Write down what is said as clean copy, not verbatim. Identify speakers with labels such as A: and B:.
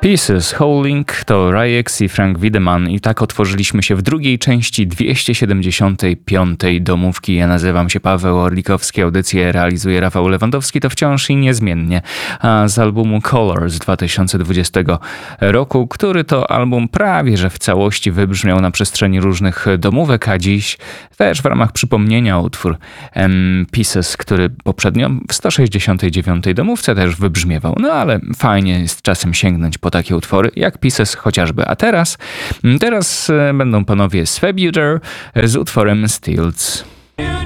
A: Pieces, Howling to Rajex i Frank Wiedemann i tak otworzyliśmy się w drugiej części 275. domówki. Ja nazywam się Paweł Orlikowski, audycję realizuje Rafał Lewandowski, to wciąż i niezmiennie. A z albumu Color z 2020 roku, który to album prawie że w całości wybrzmiał na przestrzeni różnych domówek, a dziś też w ramach przypomnienia utwór Pieces, który poprzednio w 169. domówce też wybrzmiewał. No ale fajnie jest czasem sięgnąć po takie utwory, jak Pieces chociażby. A teraz będą panowie z Fabuter z utworem Stills.